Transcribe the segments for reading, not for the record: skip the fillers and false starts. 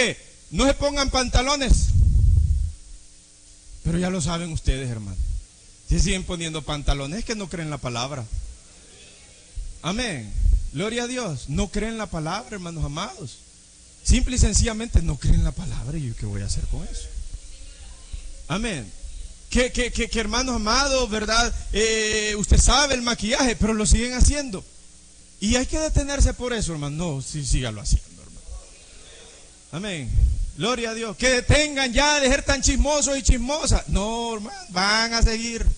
que no se pongan pantalones. Pero ya lo saben ustedes, hermanos. Si siguen poniendo pantalones, es que no creen la palabra. Amén. Gloria a Dios. No creen la palabra, hermanos amados. Simple y sencillamente no creen la palabra. ¿Y yo qué voy a hacer con eso? Amén. Que hermanos amados, ¿verdad? Usted sabe el maquillaje, pero lo siguen haciendo. Y hay que detenerse por eso, hermano. No, sí, sígalo haciendo, hermano. Amén. Gloria a Dios. Que detengan ya de ser tan chismosos y chismosas. No, hermano, van a seguir.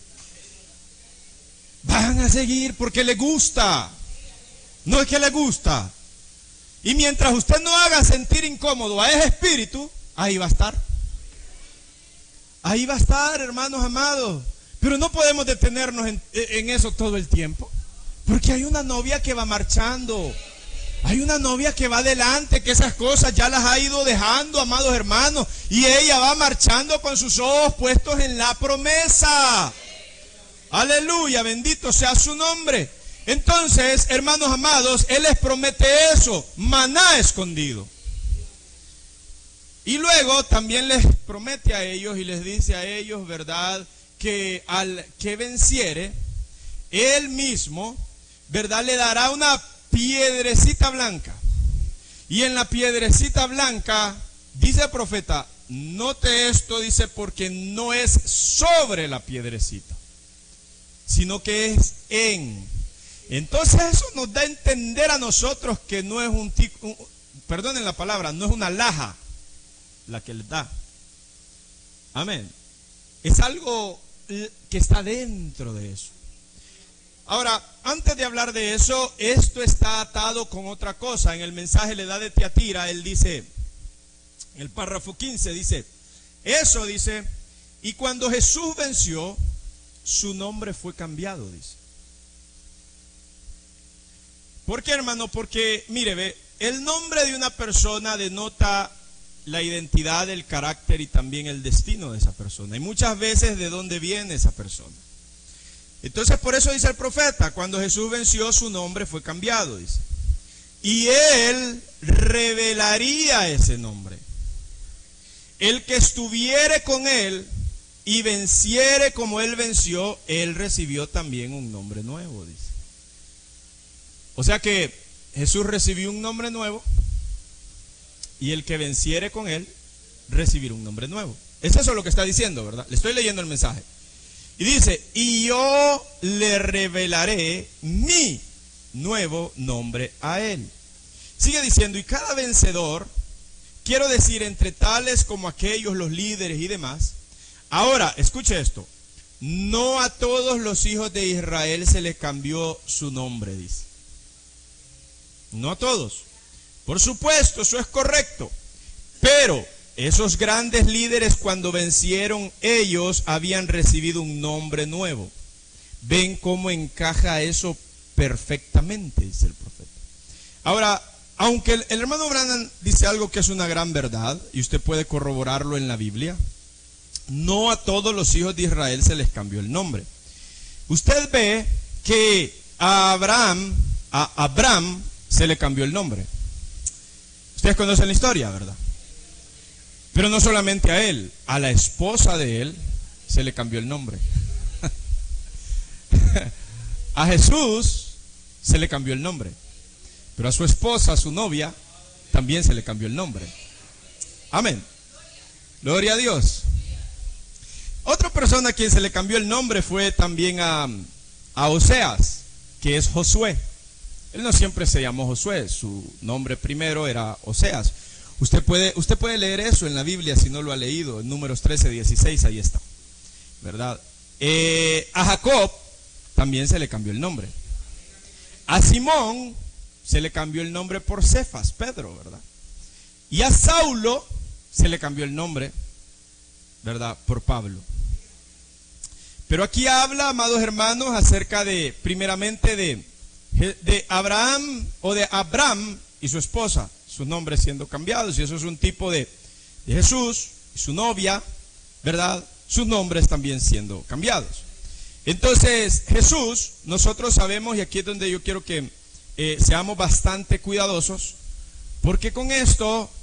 Van a seguir porque les gusta. No es que les gusta. Y mientras usted no haga sentir incómodo a ese espíritu, ahí va a estar. Ahí va a estar, hermanos amados. Pero no podemos detenernos en eso todo el tiempo. Porque hay una novia que va marchando. Hay una novia que va adelante, que esas cosas ya las ha ido dejando, amados hermanos. Y ella va marchando con sus ojos puestos en la promesa. Aleluya, bendito sea su nombre. Entonces, hermanos amados, Él les promete eso, maná escondido. Y luego también les promete a ellos y les dice a ellos, ¿verdad? Que al que venciere, Él mismo, ¿verdad? Le dará una piedrecita blanca. Y en la piedrecita blanca, dice el profeta, note esto, dice, porque no es sobre la piedrecita, sino que es en. Entonces eso nos da a entender a nosotros que no es perdonen la palabra, no es una alhaja la que les da. Amén. Es algo que está dentro de eso. Ahora, antes de hablar de eso, esto está atado con otra cosa. En el mensaje le da de Tiatira, él dice, en el párrafo 15, dice, eso dice, y cuando Jesús venció, su nombre fue cambiado, dice. ¿Por qué, hermano? Porque, mire, ve, el nombre de una persona denota la identidad, el carácter y también el destino de esa persona. Y muchas veces de dónde viene esa persona. Entonces, por eso dice el profeta, cuando Jesús venció, su nombre fue cambiado, dice. Y Él revelaría ese nombre. El que estuviere con Él y venciere como Él venció, Él recibió también un nombre nuevo, dice. O sea que Jesús recibió un nombre nuevo y el que venciere con Él recibirá un nombre nuevo. Es eso lo que está diciendo, ¿verdad? Le estoy leyendo el mensaje. Y dice, y yo le revelaré mi nuevo nombre a Él. Sigue diciendo, y cada vencedor, quiero decir, entre tales como aquellos, los líderes y demás. Ahora, escuche esto, no a todos los hijos de Israel se les cambió su nombre, dice. No a todos. Por supuesto, eso es correcto. Pero esos grandes líderes, cuando vencieron, ellos habían recibido un nombre nuevo. Ven cómo encaja eso perfectamente, dice el profeta. Ahora, aunque el hermano Branham dice algo que es una gran verdad, y usted puede corroborarlo en la Biblia, no a todos los hijos de Israel se les cambió el nombre. Usted ve que a Abraham se le cambió el nombre. Ustedes conocen la historia, ¿verdad? Pero no solamente a él, a la esposa de él se le cambió el nombre. A Jesús se le cambió el nombre. Pero a su esposa, a su novia, también se le cambió el nombre. Amén. Gloria a Dios. Otra persona a quien se le cambió el nombre fue también a Oseas, que es Josué. Él no siempre se llamó Josué, su nombre primero era Oseas. Usted puede leer eso en la Biblia si no lo ha leído, en Números 13:16, ahí está, ¿verdad? A Jacob también se le cambió el nombre. A Simón se le cambió el nombre por Cefas, Pedro, ¿verdad? Y a Saulo se le cambió el nombre, ¿verdad? Por Pablo. Pero aquí habla, amados hermanos, acerca de, primeramente de Abraham o de Abram y su esposa, sus nombres siendo cambiados, y eso es un tipo de Jesús y su novia, ¿verdad? Sus nombres también siendo cambiados. Entonces, Jesús, nosotros sabemos, y aquí es donde yo quiero que seamos bastante cuidadosos, porque con esto